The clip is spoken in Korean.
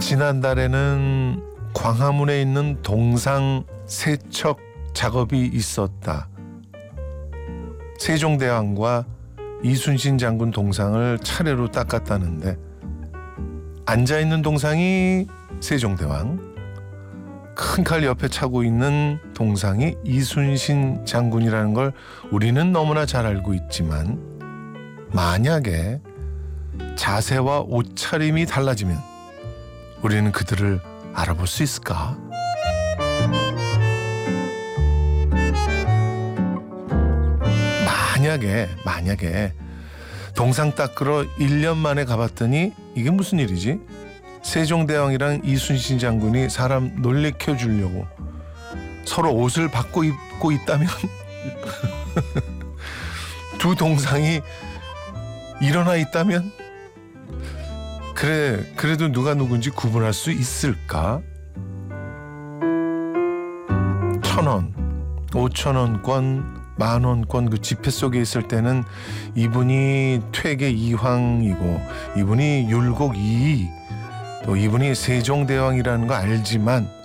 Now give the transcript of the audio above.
지난달에는 광화문에 있는 동상 세척 작업이 있었다. 세종대왕과 이순신 장군 동상을 차례로 닦았다는데 앉아있는 동상이 세종대왕, 큰 칼 옆에 차고 있는 동상이 이순신 장군이라는 걸 우리는 너무나 잘 알고 있지만 만약에 자세와 옷차림이 달라지면 우리는 그들을 알아볼 수 있을까? 만약에 동상 닦으러 1년 만에 가봤더니 이게 무슨 일이지? 세종대왕이랑 이순신 장군이 사람 놀래켜 주려고 서로 옷을 바꿔 입고 있다면 두 동상이 일어나 있다면 그래도 누가 누군지 구분할 수 있을까? 1,000원, 5,000원권, 만원권 그 지폐 속에 있을 때는 이분이 퇴계 이황이고 이분이 율곡 이이 또 이분이 세종대왕이라는 거 알지만